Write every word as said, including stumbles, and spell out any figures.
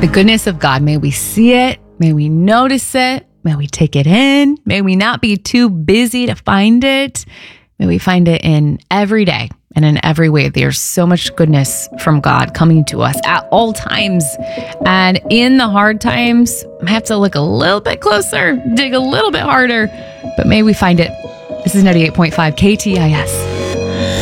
The goodness of God, may we see it, may we notice it, may we take it in, may we not be too busy to find it, may we find it in every day and in every way. There's so much goodness from God coming to us at all times. And in the hard times, I have to look a little bit closer, dig a little bit harder, but may we find it. This is ninety-eight point five K T I S.